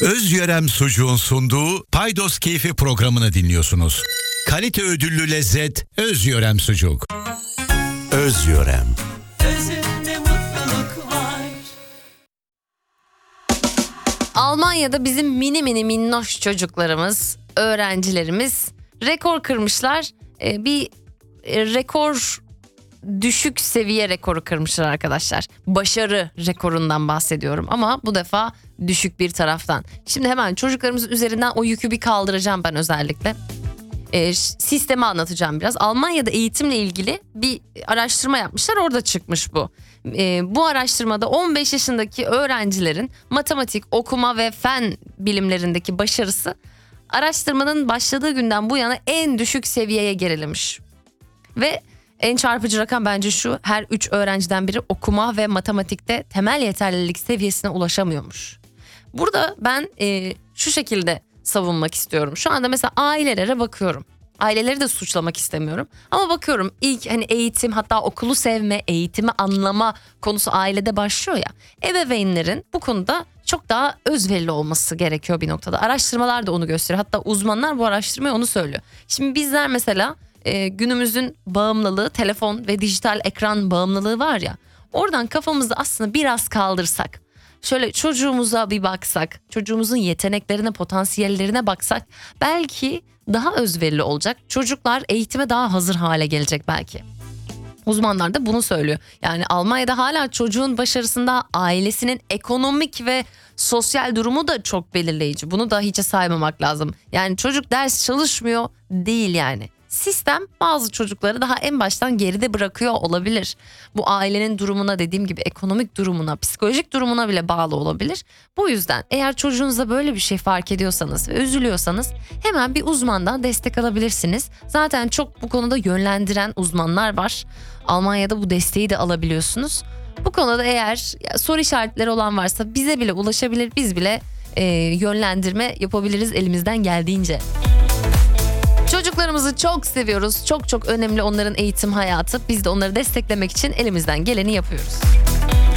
Özyörem Sucuğun sunduğu Paydos Keyfi programını dinliyorsunuz. Kalite ödüllü lezzet Özyörem Sucuk. Özyörem. Özünde mutluluk var. Almanya'da bizim mini minnoş çocuklarımız, öğrencilerimiz rekor kırmışlar. Bir rekor, düşük seviye rekoru kırmışlar arkadaşlar. Başarı rekorundan bahsediyorum ama bu defa düşük bir taraftan. Şimdi hemen çocuklarımızın üzerinden o yükü bir kaldıracağım ben özellikle. Sistemi anlatacağım biraz. Almanya'da eğitimle ilgili bir araştırma yapmışlar, orada çıkmış bu. Bu araştırmada 15 yaşındaki öğrencilerin matematik, okuma ve fen bilimlerindeki başarısı araştırmanın başladığı günden bu yana en düşük seviyeye gerilemiş. Ve en çarpıcı rakam bence şu: her 3 öğrenciden biri okuma ve matematikte temel yeterlilik seviyesine ulaşamıyormuş. Burada ben şu şekilde savunmak istiyorum. Şu anda mesela ailelere bakıyorum. Aileleri de suçlamak istemiyorum. Ama bakıyorum ilk eğitim, hatta okulu sevme, eğitimi anlama konusu ailede başlıyor ya. Ebeveynlerin bu konuda çok daha özverili olması gerekiyor bir noktada. Araştırmalar da onu gösteriyor. Hatta uzmanlar bu araştırmayı onu söylüyor. Şimdi bizler mesela günümüzün bağımlılığı, telefon ve dijital ekran bağımlılığı var ya. Oradan kafamızı aslında biraz kaldırsak, şöyle çocuğumuza bir baksak, çocuğumuzun yeteneklerine, potansiyellerine baksak belki daha özverili olacak. Çocuklar eğitime daha hazır hale gelecek belki. Uzmanlar da bunu söylüyor. Yani Almanya'da hala çocuğun başarısında ailesinin ekonomik ve sosyal durumu da çok belirleyici. Bunu da hiçe saymamak lazım. Yani çocuk ders çalışmıyor değil yani. Sistem bazı çocukları daha en baştan geride bırakıyor olabilir. Bu ailenin durumuna, dediğim gibi ekonomik durumuna, psikolojik durumuna bile bağlı olabilir. Bu yüzden eğer çocuğunuzda böyle bir şey fark ediyorsanız ve üzülüyorsanız hemen bir uzmandan destek alabilirsiniz. Zaten çok bu konuda yönlendiren uzmanlar var. Almanya'da bu desteği de alabiliyorsunuz. Bu konuda eğer soru işaretleri olan varsa bize bile ulaşabilir. Biz bile yönlendirme yapabiliriz elimizden geldiğince. Çocuklarımızı çok seviyoruz. Çok çok önemli onların eğitim hayatı. Biz de onları desteklemek için elimizden geleni yapıyoruz.